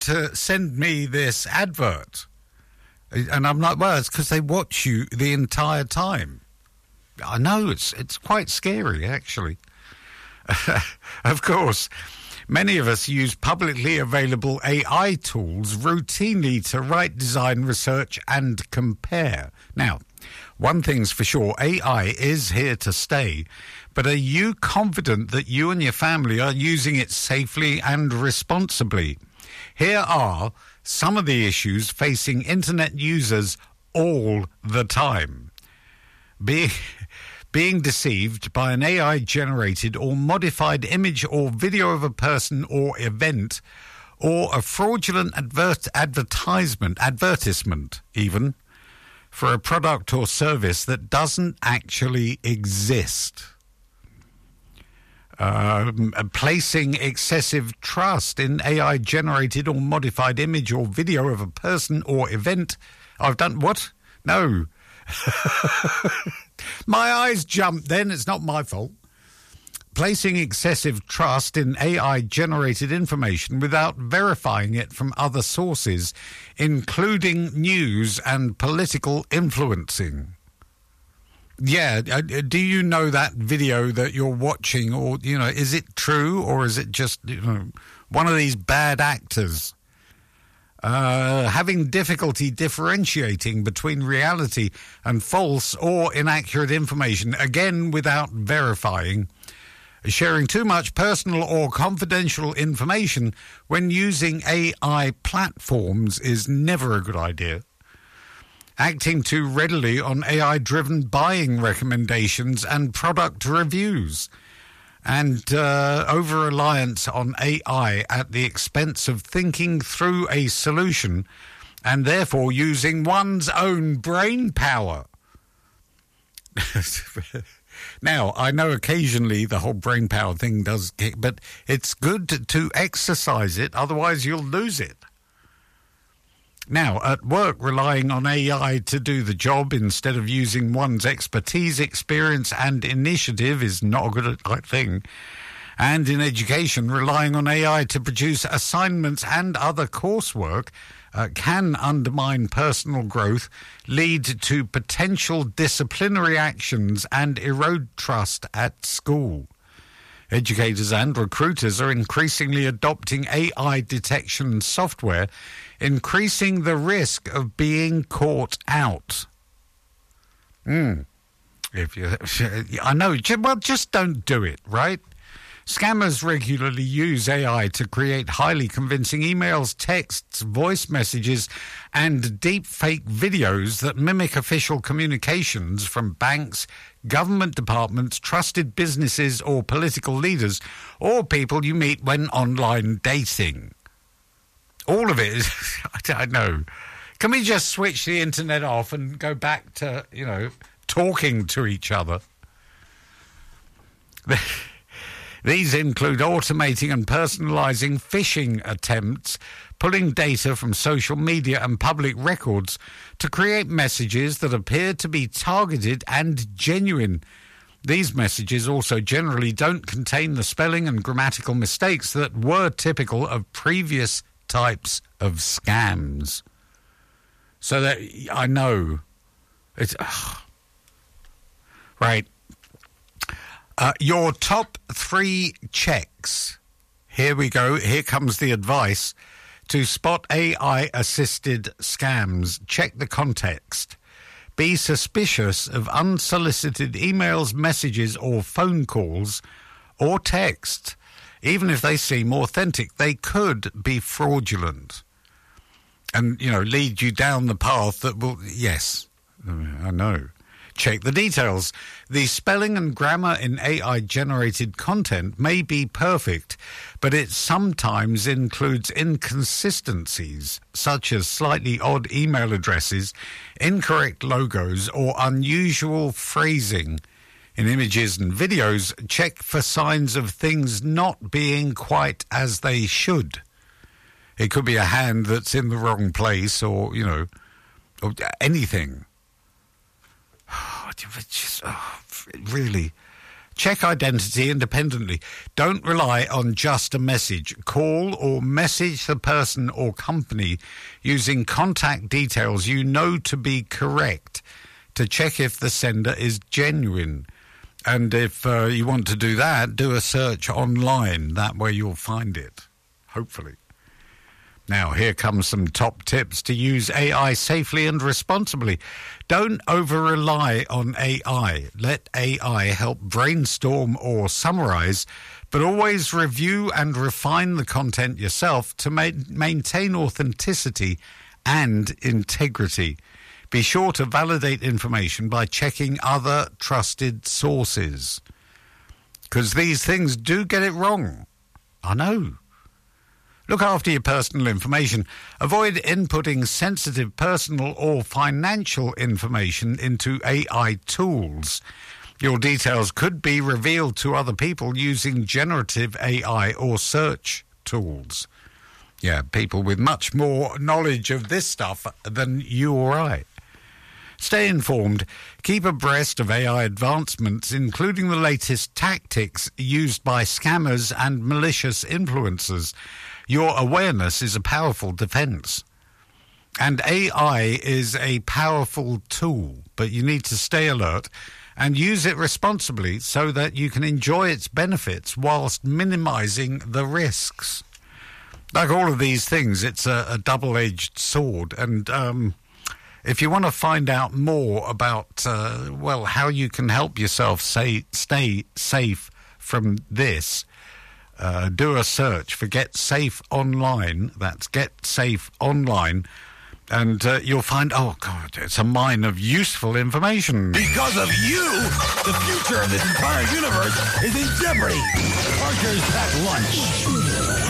to send me this advert? And I'm like, well, it's because they watch you the entire time. I know, it's quite scary, actually. Of course, many of us use publicly available AI tools routinely to write, design, research, and compare. Now, one thing's for sure, AI is here to stay. But are you confident that you and your family are using it safely and responsibly? Here are some of the issues facing internet users all the time. Being deceived by an AI-generated or modified image or video of a person or event, or a fraudulent advertisement even, for a product or service that doesn't actually exist. Placing excessive trust in AI-generated or modified image or video of a person or event. I've done what? No. My eyes jumped then. It's not my fault. Placing excessive trust in AI-generated information without verifying it from other sources, including news and political influencing. Yeah, do you know that video that you're watching, or, is it true, or is it just, one of these bad actors? Having difficulty differentiating between reality and false or inaccurate information, again without verifying. Sharing too much personal or confidential information when using AI platforms is never a good idea. Acting too readily on AI-driven buying recommendations and product reviews. And over-reliance on AI at the expense of thinking through a solution and therefore using one's own brain power. Now, I know occasionally the whole brain power thing does kick, but it's good to exercise it, otherwise you'll lose it. Now, at work, relying on AI to do the job instead of using one's expertise, experience and initiative is not a good thing. And in education, relying on AI to produce assignments and other coursework can undermine personal growth, lead to potential disciplinary actions and erode trust at school. Educators and recruiters are increasingly adopting AI detection software, increasing the risk of being caught out. I know, well, just don't do it, right? Scammers regularly use AI to create highly convincing emails, texts, voice messages, and deep fake videos that mimic official communications from banks, government departments, trusted businesses or political leaders, or people you meet when online dating. All of it is, I don't know. Can we just switch the internet off and go back to, talking to each other? These include automating and personalising phishing attempts, pulling data from social media and public records to create messages that appear to be targeted and genuine. These messages also generally don't contain the spelling and grammatical mistakes that were typical of previous types of scams. So that I know it's right. Your top 3 checks. Here we go. Here comes the advice to spot AI-assisted scams. Check the context. Be suspicious of unsolicited emails, messages, or phone calls, or text. Even if they seem authentic, they could be fraudulent and, lead you down the path that will... Yes, I know. Check the details. The spelling and grammar in AI-generated content may be perfect, but it sometimes includes inconsistencies, such as slightly odd email addresses, incorrect logos, or unusual phrasing. In images and videos, check for signs of things not being quite as they should. It could be a hand that's in the wrong place or, or anything. Really, Check identity independently. Don't rely on just a message. Call or message the person or company using contact details you know to be correct to check if the sender is genuine. And if you want to do that, do a search online. That way you'll find it, hopefully. Now, here comes some top tips to use AI safely and responsibly. Don't over-rely on AI. Let AI help brainstorm or summarize, but always review and refine the content yourself to maintain authenticity and integrity. Be sure to validate information by checking other trusted sources, because these things do get it wrong. I know. Look after your personal information. Avoid inputting sensitive personal or financial information into AI tools. Your details could be revealed to other people using generative AI or search tools. Yeah, people with much more knowledge of this stuff than you or I. Stay informed. Keep abreast of AI advancements, including the latest tactics used by scammers and malicious influencers. Your awareness is a powerful defense. And AI is a powerful tool, but you need to stay alert and use it responsibly so that you can enjoy its benefits whilst minimizing the risks. Like all of these things, it's a double-edged sword. And if you want to find out more about, how you can help yourself stay safe from this, do a search for Get Safe Online. That's Get Safe Online. And you'll find, oh, God, it's a mine of useful information. Because of you, the future of this entire universe is in jeopardy. Parker's Packed Lunch.